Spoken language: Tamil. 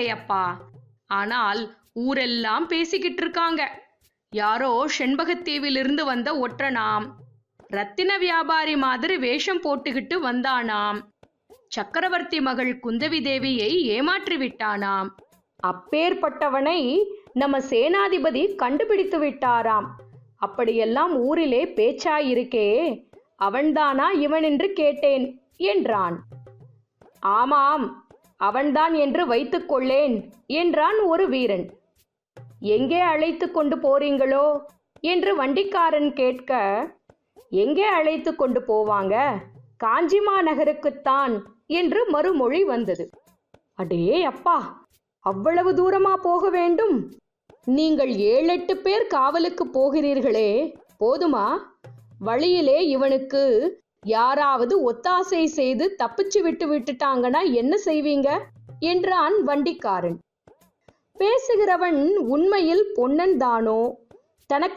அப்பா. ஆனால் ஊரெல்லாம் பேசிக்கிட்டு இருக்காங்க. யாரோ செண்பகத்தீவிலிருந்து வந்த ஒற்றனாம், ரத்தின வியாபாரி மாதிரி வேஷம் போட்டுக்கிட்டு வந்தானாம். சக்கரவர்த்தி மகள் குந்தவி தேவியை ஏமாற்றி விட்டானாம். அப்பேற்பட்டவனை நம்ம சேனாதிபதி கண்டுபிடித்து விட்டாராம். அப்படியெல்லாம் ஊரிலே பேச்சாயிருக்கே, அவன்தானா இவன் என்று கேட்டேன் என்றான். ஆமாம், அவன்தான் என்று வைத்துக்கொள்ளேன் என்றான் ஒரு வீரன். எங்கே அழைத்து கொண்டு போறீங்களோ என்று வண்டிக்காரன் கேட்க, எங்கே அழைத்து கொண்டு போவாங்க, காஞ்சிமா நகருக்குத்தான் என்று மறுமொழி வந்தது. அடே அப்பா, அவ்வளவு தூரமா போக வேண்டும்? நீங்கள் 7-8 பேர் காவலுக்கு போகிறீர்களே, போதுமா? வழியிலே இவனுக்கு யாராவது ஒத்தாசை செய்து தப்பிச்சு விட்டுட்டாங்கன்னா என்ன செய்வீங்க என்றான் வண்டிக்காரன். பேசுகிறவன் உண்மையில் பொன்னன் தானோ, தனக்கு